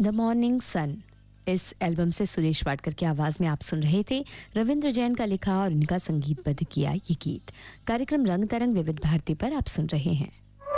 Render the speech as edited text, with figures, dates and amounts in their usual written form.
The morning sun इस album से सुरेश वाडकर की आवाज़ में आप सुन रहे थे रविंद्र जैन का लिखा और इनका संगीतबद्ध किया ये गीत। कार्यक्रम रंग तरंग विविध भारती पर आप सुन रहे हैं।